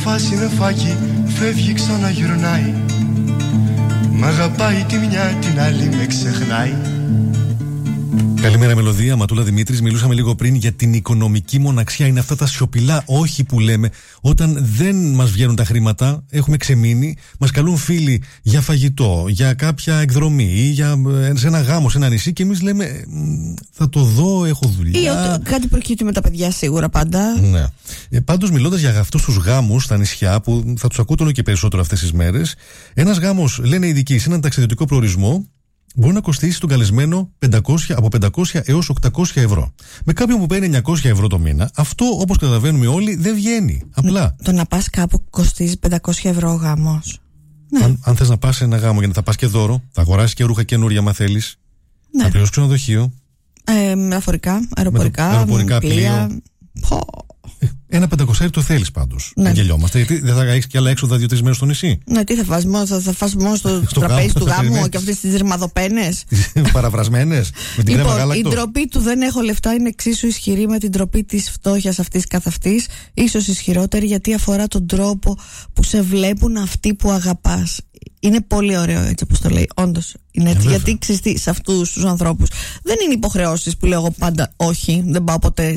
φας είναι φάκι, φεύγει ξαναγυρνάει. Μ' αγαπάει τη μια, την άλλη με ξεχνάει. Καλημέρα Μελωδία, Ματούλα Δημήτρης. Μιλούσαμε λίγο πριν για την οικονομική μοναξιά. Είναι αυτά τα σιωπηλά όχι που λέμε όταν δεν μας βγαίνουν τα χρήματα, έχουμε ξεμείνει, μας καλούν φίλοι για φαγητό, για κάποια εκδρομή ή σε ένα γάμο, σε ένα νησί και εμείς λέμε θα το δω, έχω δουλειά. Ή κάτι προκύπτει με τα παιδιά σίγουρα πάντα. Ναι. Πάντως μιλώντας για αυτούς τους γάμους στα νησιά που θα τους ακούτε όλο και περισσότερο αυτές τις μέρες, ένας γάμος, λένε οι ειδικοί, σε έναν ταξιδιωτικό προορισμό μπορεί να κοστίσει τον καλεσμένο από 500 έως 800 ευρώ. Με κάποιον που παίρνει 900 ευρώ το μήνα, αυτό όπως καταλαβαίνουμε όλοι δεν βγαίνει. Απλά. Το να πας κάπου κοστίζει 500 ευρώ ο γάμος. Ναι. Αν θες να πας σε ένα γάμο για να θα πας και δώρο, θα αγοράσεις και ρούχα καινούρια, αν θέλεις. Ναι. Θα πληρώσεις ξενοδοχείο. Μεταφορικά, αεροπορικά, πλοία. Ένα 500 το θέλεις πάντως. Ναι. Γελιόμαστε. Γιατί δεν θα έχεις και άλλα έξοδα 2-3 μέρες στο νησί. Ναι, τι θα φας, θα φας μόνο στο τραπέζι του γάμου και αυτές τις ρημαδοπένες. Παραβρασμένες. Με την κρέμα γάλακτος. Η ντροπή του δεν έχω λεφτά είναι εξίσου ισχυρή με την ντροπή της φτώχειας αυτής καθ' αυτής. Ίσως ισχυρότερη γιατί αφορά τον τρόπο που σε βλέπουν αυτοί που αγαπάς. Είναι πολύ ωραίο έτσι όπως το λέει. Όντως είναι έτσι. Γιατί ξέρεις τι, σε αυτούς τους ανθρώπους δεν είναι υποχρεώσεις που λέω εγώ πάντα όχι, δεν πάω ποτέ